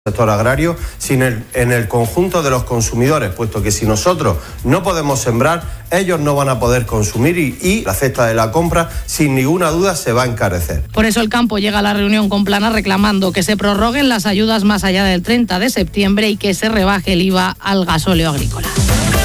sector agrario, sino en el conjunto de los consumidores, puesto que si nosotros no podemos sembrar, ellos no van a poder consumir y la cesta de la compra, sin ninguna duda, se va a encarecer. Por eso el campo llega a la reunión con Planas reclamando que se prorroguen las ayudas más allá del 30 de septiembre y que se rebaje el IVA al gasóleo agrícola.